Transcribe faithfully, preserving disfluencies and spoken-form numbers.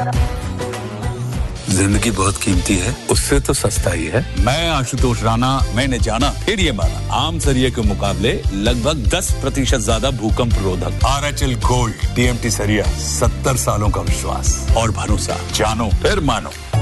जिंदगी बहुत कीमती है, उससे तो सस्ता ही है। मैं आशुतोष राणा, मैंने जाना फिर ये माना, आम सरिये के मुकाबले लगभग दस प्रतिशत ज्यादा भूकंप रोधक। R H L gold, TMT सरिया, सत्तर सालों का विश्वास और भरोसा, जानो फिर मानो।